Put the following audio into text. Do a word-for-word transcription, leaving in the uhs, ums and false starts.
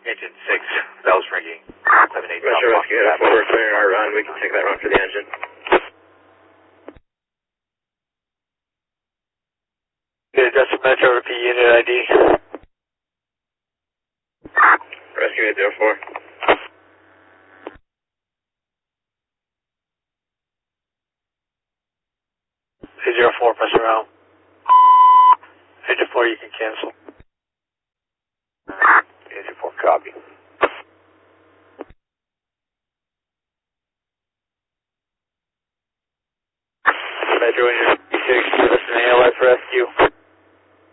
Engine six, bells ringing. seven eight Metro Rescue eight four, we're clearing our run. We can take that run for the engine. Good, that's a Metro repeat unit I D. Rescue eight zero four. eight zero four, press around. eight zero four, you can cancel. eight zero four, copy.